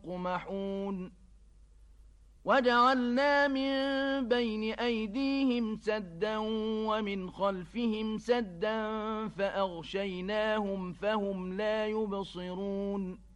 يقمحون وجعلنا من بين أيديهم سدا ومن خلفهم سدا فأغشيناهم فهم لا يبصرون